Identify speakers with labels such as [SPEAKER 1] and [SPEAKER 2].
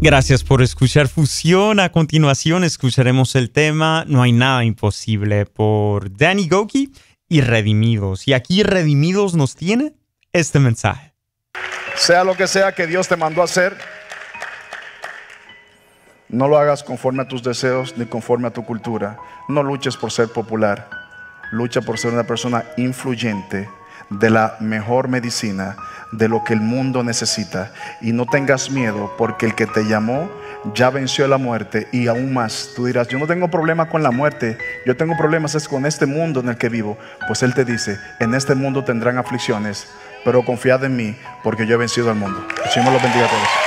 [SPEAKER 1] Gracias por escuchar Fusión. A continuación escucharemos el tema No hay nada imposible por Danny Gokey y Redimidos. Y aquí Redimidos nos tiene este mensaje.
[SPEAKER 2] Sea lo que sea que Dios te mandó a hacer, no lo hagas conforme a tus deseos ni conforme a tu cultura. No luches por ser popular. Lucha por ser una persona influyente, de la mejor medicina, de lo que el mundo necesita. Y no tengas miedo, porque el que te llamó ya venció la muerte. Y aún más, tú dirás: yo no tengo problema con la muerte, yo tengo problemas es con este mundo en el que vivo. Pues Él te dice: en este mundo tendrán aflicciones, pero confiad en mí, porque yo he vencido al mundo. El Señor los bendiga a todos.